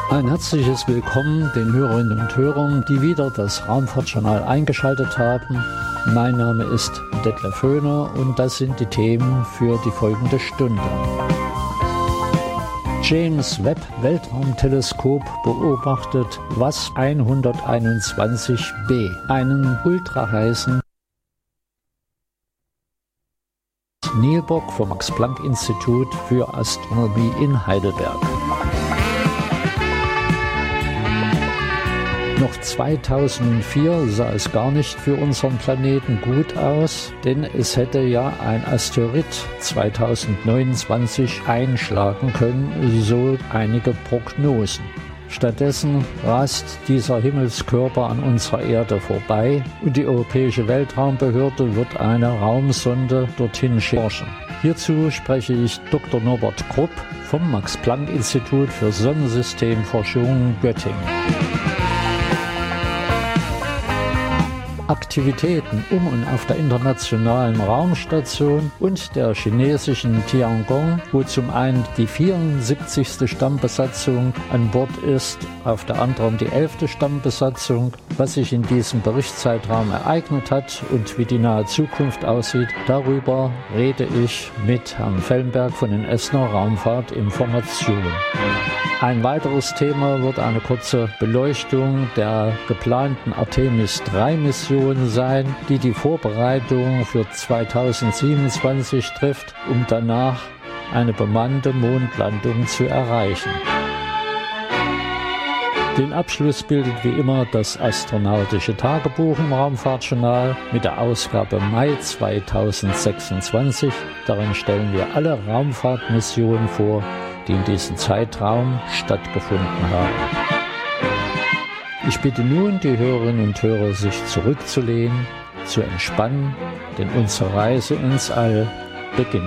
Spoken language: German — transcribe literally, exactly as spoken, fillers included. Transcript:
Ein herzliches Willkommen den Hörerinnen und Hörern, die wieder das Raumfahrtjournal eingeschaltet haben. Mein Name ist Detlef Höhner und das sind die Themen für die folgende Stunde. James Webb Weltraumteleskop beobachtet WASP hunderteinundzwanzig b, einen ultraheißen Neil Bock vom Max-Planck-Institut für Astronomie in Heidelberg. Noch zweitausendvier sah es gar nicht für unseren Planeten gut aus, denn es hätte ja ein Asteroid zweitausendneunundzwanzig einschlagen können, so einige Prognosen. Stattdessen rast dieser Himmelskörper an unserer Erde vorbei und die Europäische Weltraumbehörde wird eine Raumsonde dorthin forschen. Hierzu spreche ich Doktor Norbert Krupp vom Max-Planck-Institut für Sonnensystemforschung Göttingen. Aktivitäten um und auf der internationalen Raumstation und der chinesischen Tiangong, wo zum einen die vierundsiebzigste Stammbesatzung an Bord ist, auf der anderen die elfte Stammbesatzung. Was sich in diesem Berichtszeitraum ereignet hat und wie die nahe Zukunft aussieht, darüber rede ich mit Herrn Fellenberg von den Essener Raumfahrtinformationen. Ein weiteres Thema wird eine kurze Beleuchtung der geplanten Artemis drei Mission sein, die die Vorbereitung für zweitausendsiebenundzwanzig trifft, um danach eine bemannte Mondlandung zu erreichen. Den Abschluss bildet wie immer das astronautische Tagebuch im Raumfahrtjournal mit der Ausgabe Mai zweitausendsechsundzwanzig. Darin stellen wir alle Raumfahrtmissionen vor, die in diesem Zeitraum stattgefunden haben. Ich bitte nun die Hörerinnen und Hörer, sich zurückzulehnen, zu entspannen, denn unsere Reise ins All beginnt.